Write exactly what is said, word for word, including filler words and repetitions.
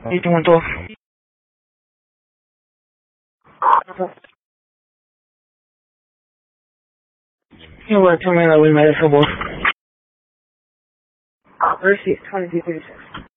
eighty one twelve. You want to tell me that we met at Subway? Receipt twenty-two thirty-six.